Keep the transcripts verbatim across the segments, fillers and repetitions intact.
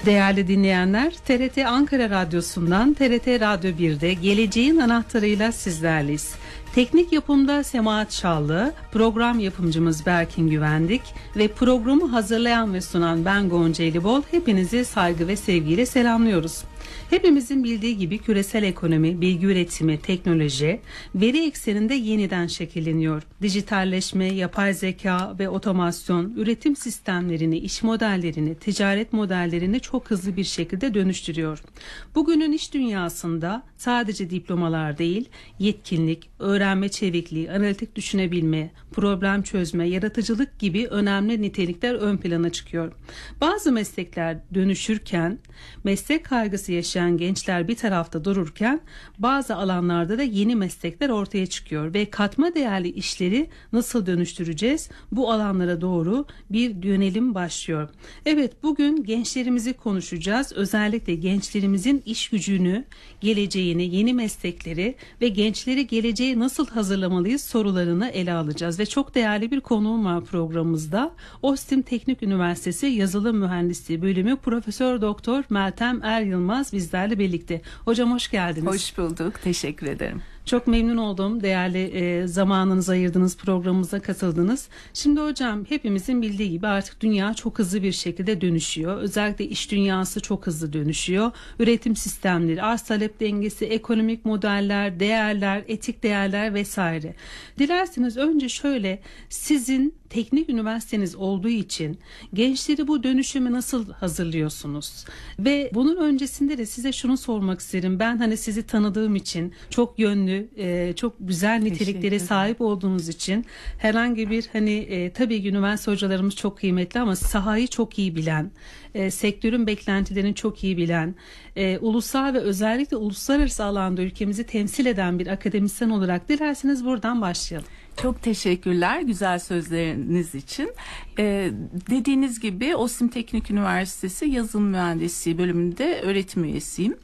Değerli dinleyenler, T R T Ankara Radyosu'ndan T R T Radyo bir'de Geleceğin Anahtarıyla sizlerleyiz. Teknik yapımda Semahat Şallı, program yapımcımız Berkin Güvendik ve programı hazırlayan ve sunan ben Gonca Elibol. Hepinizi saygı ve sevgiyle selamlıyoruz. Hepimizin bildiği gibi küresel ekonomi, bilgi üretimi, teknoloji, veri ekseninde yeniden şekilleniyor. Dijitalleşme, yapay zeka ve otomasyon, üretim sistemlerini, iş modellerini, ticaret modellerini çok hızlı bir şekilde dönüştürüyor. Bugünün iş dünyasında sadece diplomalar değil, yetkinlik, öğrenme çevikliği, analitik düşünebilme, problem çözme, yaratıcılık gibi önemli nitelikler ön plana çıkıyor. Bazı meslekler dönüşürken, meslek kaygısı yaşayan gençler bir tarafta dururken bazı alanlarda da yeni meslekler ortaya çıkıyor ve katma değerli işleri nasıl dönüştüreceğiz? Bu alanlara doğru bir yönelim başlıyor. Evet, bugün gençlerimizi konuşacağız. Özellikle gençlerimizin iş gücünü, geleceğini, yeni meslekleri ve gençleri geleceğe nasıl hazırlamalıyız sorularını ele alacağız ve çok değerli bir konuğum var programımızda. Ostim Teknik Üniversitesi Yazılım Mühendisliği Bölümü Profesör Doktor Meltem Er Yılmaz bizlerle birlikte. Hocam hoş geldiniz. Hoş bulduk. Teşekkür ederim. Çok memnun oldum. Değerli e, zamanınızı ayırdınız, programımıza katıldınız. Şimdi hocam hepimizin bildiği gibi artık dünya çok hızlı bir şekilde dönüşüyor. Özellikle iş dünyası çok hızlı dönüşüyor. Üretim sistemleri, arz talep dengesi, ekonomik modeller, değerler, etik değerler vesaire. Dilerseniz önce şöyle, sizin teknik üniversiteniz olduğu için gençleri bu dönüşüme nasıl hazırlıyorsunuz? Ve bunun öncesinde de size şunu sormak isterim. Ben hani sizi tanıdığım için çok yönlü, e, çok güzel niteliklere sahip olduğunuz için herhangi bir hani e, tabii ki üniversite hocalarımız çok kıymetli ama sahayı çok iyi bilen, e, sektörün beklentilerini çok iyi bilen, e, ulusal ve özellikle uluslararası alanda ülkemizi temsil eden bir akademisyen olarak dilerseniz buradan başlayalım. Çok teşekkürler güzel sözleriniz için. Ee, dediğiniz gibi Ostim Teknik Üniversitesi Yazılım Mühendisliği bölümünde öğretim üyesiyim.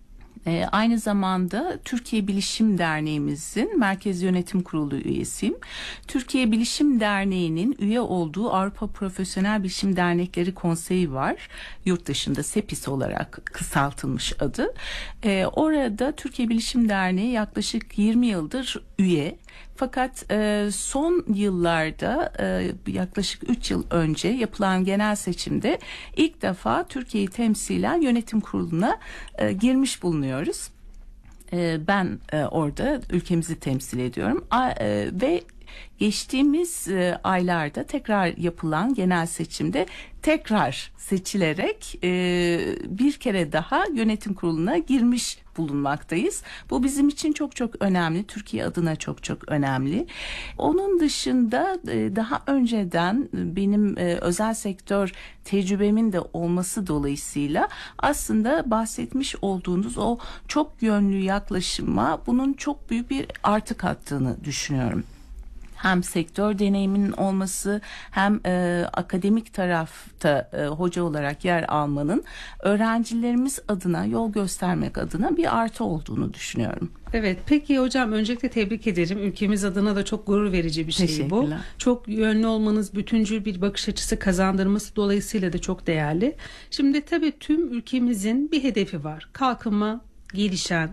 Ee, aynı zamanda Türkiye Bilişim Derneğimizin Merkez Yönetim Kurulu üyesiyim. Türkiye Bilişim Derneği'nin üye olduğu Avrupa Profesyonel Bilişim Dernekleri Konseyi var. Yurt dışında SEPİS olarak kısaltılmış adı. Ee, orada Türkiye Bilişim Derneği yaklaşık yirmi yıldır üye. Fakat e, son yıllarda e, yaklaşık üç yıl önce yapılan genel seçimde ilk defa Türkiye'yi temsilen yönetim kuruluna e, girmiş bulunuyoruz. E, ben e, orada ülkemizi temsil ediyorum A, e, ve geçtiğimiz e, aylarda tekrar yapılan genel seçimde tekrar seçilerek e, bir kere daha yönetim kuruluna girmiş bulunmaktayız. Bu bizim için çok çok önemli. Türkiye adına çok çok önemli. Onun dışında e, daha önceden benim e, özel sektör tecrübemin de olması dolayısıyla aslında bahsetmiş olduğunuz o çok yönlü yaklaşıma bunun çok büyük bir artı kattığını düşünüyorum. Hem sektör deneyiminin olması hem e, akademik tarafta e, hoca olarak yer almanın öğrencilerimiz adına yol göstermek adına bir artı olduğunu düşünüyorum. Evet, peki hocam öncelikle tebrik ederim. Ülkemiz adına da çok gurur verici bir şey bu. Çok yönlü olmanız, bütüncül bir bakış açısı kazandırması dolayısıyla da çok değerli. Şimdi tabii tüm ülkemizin bir hedefi var. Kalkınma, gelişen,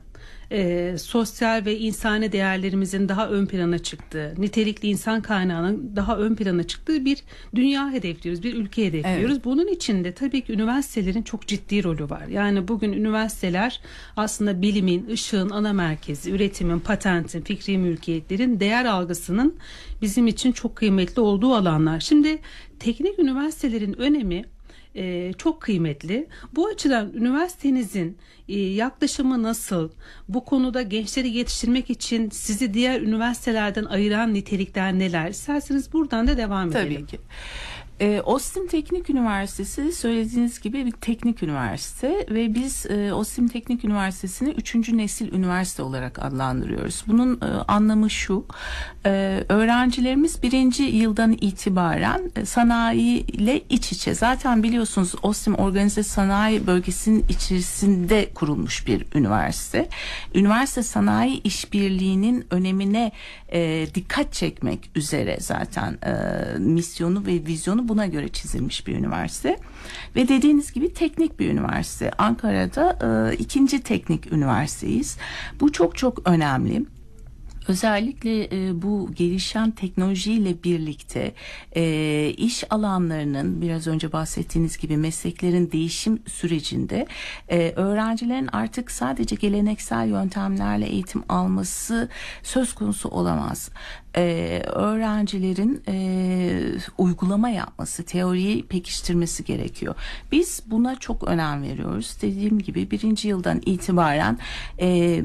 E, sosyal ve insani değerlerimizin daha ön plana çıktığı, nitelikli insan kaynağının daha ön plana çıktığı bir dünya hedefliyoruz, bir ülke hedefliyoruz. Evet. Bunun için de tabii ki üniversitelerin çok ciddi rolü var. Yani bugün üniversiteler aslında bilimin, ışığın ana merkezi, üretimin, patentin, fikri mülkiyetlerin, değer algısının bizim için çok kıymetli olduğu alanlar. Şimdi teknik üniversitelerin önemi Ee, çok kıymetli. Bu açıdan üniversitenizin e, yaklaşımı nasıl? Bu konuda gençleri yetiştirmek için sizi diğer üniversitelerden ayıran nitelikler neler? İsterseniz buradan da devam edelim. Tabii ki. E, Ostim Teknik Üniversitesi söylediğiniz gibi bir teknik üniversite ve biz e, Ostim Teknik Üniversitesi'ni üçüncü nesil üniversite olarak adlandırıyoruz. Bunun e, anlamı şu, e, öğrencilerimiz birinci yıldan itibaren e, sanayi ile iç içe. Zaten biliyorsunuz Ostim Organize Sanayi Bölgesi'nin içerisinde kurulmuş bir üniversite. Üniversite sanayi işbirliğinin önemine e, dikkat çekmek üzere zaten e, misyonu ve vizyonu yıl buna göre çizilmiş bir üniversite. Ve dediğiniz gibi teknik bir üniversite. Ankara'da e, ikinci teknik üniversiteyiz. Bu çok çok önemli. Özellikle e, bu gelişen teknolojiyle birlikte e, iş alanlarının biraz önce bahsettiğiniz gibi mesleklerin değişim sürecinde e, öğrencilerin artık sadece geleneksel yöntemlerle eğitim alması söz konusu olamaz. Ee, öğrencilerin e, uygulama yapması, teoriyi pekiştirmesi gerekiyor. Biz buna çok önem veriyoruz. Dediğim gibi birinci yıldan itibaren e,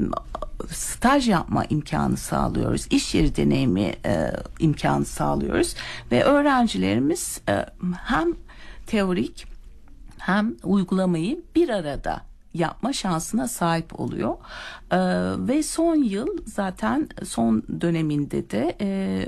staj yapma imkanı sağlıyoruz. İş yeri deneyimi e, imkanı sağlıyoruz. Ve öğrencilerimiz e, hem teorik hem uygulamayı bir arada yapma şansına sahip oluyor. Ee, ve son yıl zaten son döneminde de e,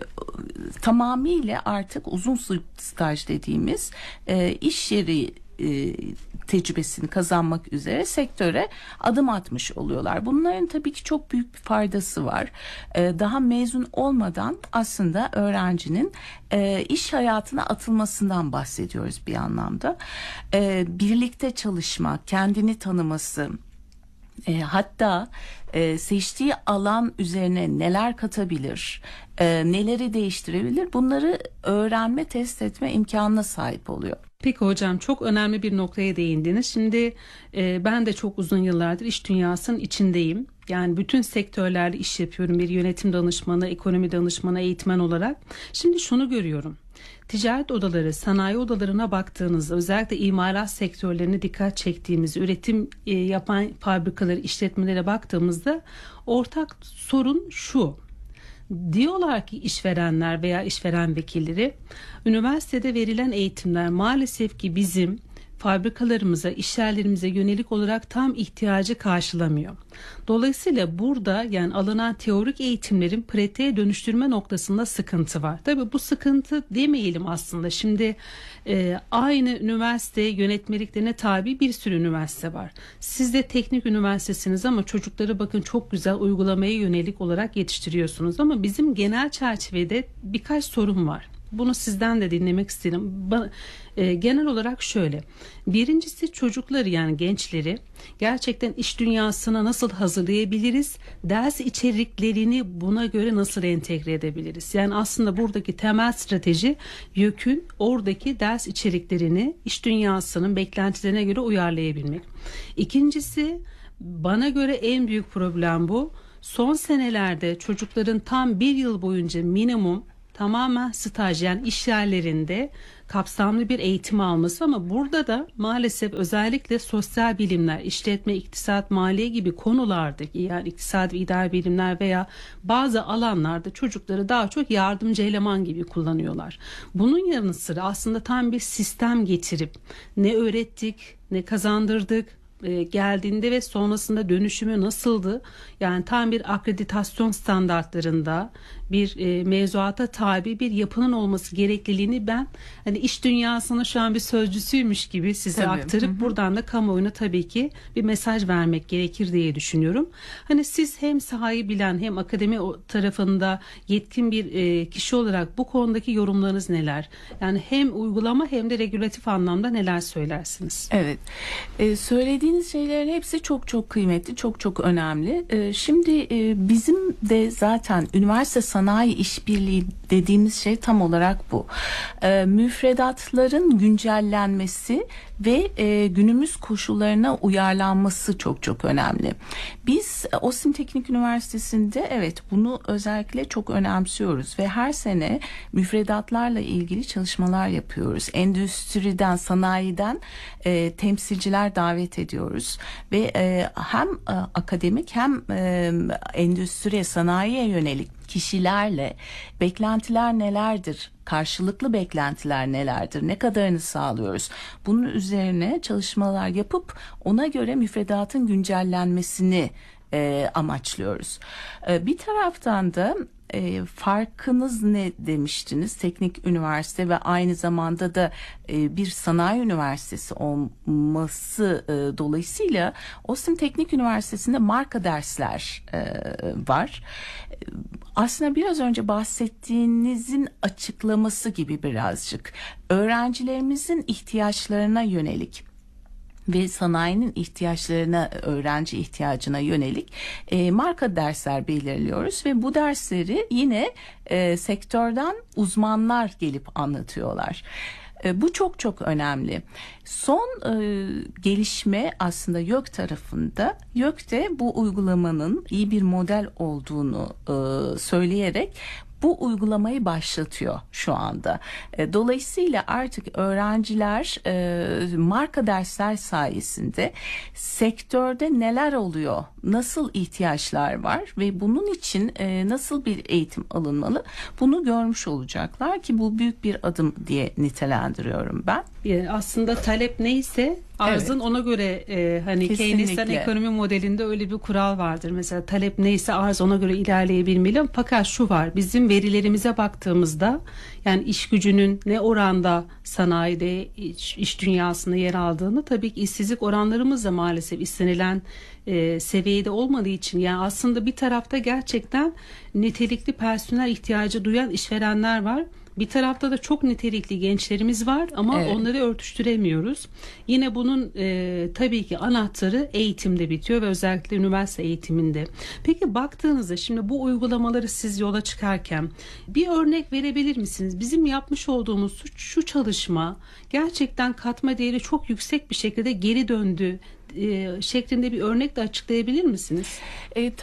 tamamıyla artık uzun staj dediğimiz e, iş yeri e, tecrübesini kazanmak üzere sektöre adım atmış oluyorlar. Bunların tabii ki çok büyük bir faydası var. Ee, daha mezun olmadan aslında öğrencinin e, iş hayatına atılmasından bahsediyoruz bir anlamda. Ee, birlikte çalışmak, kendini tanıması, e, hatta e, seçtiği alan üzerine neler katabilir, e, neleri değiştirebilir, bunları öğrenme, test etme imkanına sahip oluyor. Peki hocam, çok önemli bir noktaya değindiniz. Şimdi e, ben de çok uzun yıllardır iş dünyasının içindeyim. Yani bütün sektörlerde iş yapıyorum. Bir yönetim danışmanı, ekonomi danışmanı, eğitmen olarak. Şimdi şunu görüyorum. Ticaret odaları, sanayi odalarına baktığınızda, özellikle imalat sektörlerine dikkat çektiğimiz, üretim e, yapan fabrikaları, işletmelere baktığımızda ortak sorun şu. Diyorlar ki işverenler veya işveren vekilleri, üniversitede verilen eğitimler maalesef ki bizim fabrikalarımıza, işyerlerimize yönelik olarak tam ihtiyacı karşılamıyor. Dolayısıyla burada yani alınan teorik eğitimlerin pratiğe dönüştürme noktasında sıkıntı var. Tabii bu sıkıntı demeyelim aslında. Şimdi e, aynı üniversite yönetmeliklerine tabi bir sürü üniversite var. Siz de teknik üniversitesiniz ama çocukları bakın çok güzel uygulamaya yönelik olarak yetiştiriyorsunuz. Ama bizim genel çerçevede birkaç sorun var. Bunu sizden de dinlemek isterim. Ba- e, genel olarak şöyle. Birincisi, çocukları yani gençleri gerçekten iş dünyasına nasıl hazırlayabiliriz? Ders içeriklerini buna göre nasıl entegre edebiliriz? Yani aslında buradaki temel strateji YÖK'ün oradaki ders içeriklerini iş dünyasının beklentilerine göre uyarlayabilmek. İkincisi, bana göre en büyük problem bu. Son senelerde çocukların tam bir yıl boyunca minimum tamamen staj, yani iş yerlerinde kapsamlı bir eğitim alması, ama burada da maalesef özellikle sosyal bilimler, işletme, iktisat, maliye gibi konulardaki, yani iktisat ve idari bilimler veya bazı alanlarda çocukları daha çok yardımcı eleman gibi kullanıyorlar. Bunun yanı sıra aslında tam bir sistem getirip ne öğrettik, ne kazandırdık, geldiğinde ve sonrasında dönüşümü nasıldı? Yani tam bir akreditasyon standartlarında bir e, mevzuata tabi bir yapının olması gerekliliğini ben hani iş dünyasına şu an bir sözcüsüymüş gibi size Tabii. aktarıp hı hı. buradan da kamuoyuna tabii ki bir mesaj vermek gerekir diye düşünüyorum. Hani siz hem sahayı bilen hem akademi tarafında yetkin bir e, kişi olarak bu konudaki yorumlarınız neler? Yani hem uygulama hem de regülatif anlamda neler söylersiniz? Evet. Ee, söylediğiniz şeylerin hepsi çok çok kıymetli, çok çok önemli. Ee, şimdi e, bizim de zaten üniversite sanayi işbirliği dediğimiz şey tam olarak bu. Ee, müfredatların güncellenmesi ve e, günümüz koşullarına uyarlanması çok çok önemli. Biz OSİM Teknik Üniversitesi'nde evet bunu özellikle çok önemsiyoruz ve her sene müfredatlarla ilgili çalışmalar yapıyoruz. Endüstriden, sanayiden e, temsilciler davet ediyoruz ve e, hem e, akademik hem e, endüstriye, sanayiye yönelik kişilerle beklentiler nelerdir, karşılıklı beklentiler nelerdir, ne kadarını sağlıyoruz, bunun üzerine çalışmalar yapıp ona göre müfredatın güncellenmesini e, amaçlıyoruz. E, bir taraftan da E, farkınız ne demiştiniz? Teknik üniversite ve aynı zamanda da e, bir sanayi üniversitesi olması e, dolayısıyla OSİM Teknik Üniversitesi'nde marka dersler e, var. Aslında biraz önce bahsettiğinizin açıklaması gibi birazcık öğrencilerimizin ihtiyaçlarına yönelik ve sanayinin ihtiyaçlarına, öğrenci ihtiyacına yönelik e, marka dersler belirliyoruz ve bu dersleri yine e, sektörden uzmanlar gelip anlatıyorlar. E, bu çok çok önemli. Son e, gelişme aslında YÖK tarafında. YÖK de bu uygulamanın iyi bir model olduğunu e, söyleyerek bu uygulamayı başlatıyor şu anda. Dolayısıyla artık öğrenciler e, marka dersler sayesinde sektörde neler oluyor, nasıl ihtiyaçlar var ve bunun için e, nasıl bir eğitim alınmalı bunu görmüş olacaklar ki bu büyük bir adım diye nitelendiriyorum ben. Yani aslında talep neyse arzın evet. ona göre e, hani Keynesyen ekonomi modelinde öyle bir kural vardır. Mesela talep neyse arz ona göre ilerleyebilmeli. Fakat şu var, bizim verilerimize baktığımızda yani iş gücünün ne oranda sanayide iş, iş dünyasında yer aldığını, tabii ki işsizlik oranlarımız da maalesef istenilen e, seviyede olmadığı için yani aslında bir tarafta gerçekten nitelikli personel ihtiyacı duyan işverenler var. Bir tarafta da çok nitelikli gençlerimiz var ama evet. onları örtüştüremiyoruz. Yine bunun e, tabii ki anahtarı eğitimde bitiyor ve özellikle üniversite eğitiminde. Peki baktığınızda şimdi bu uygulamaları siz yola çıkarken bir örnek verebilir misiniz? Bizim yapmış olduğumuz şu çalışma gerçekten katma değeri çok yüksek bir şekilde geri döndü e, şeklinde bir örnek de açıklayabilir misiniz? E,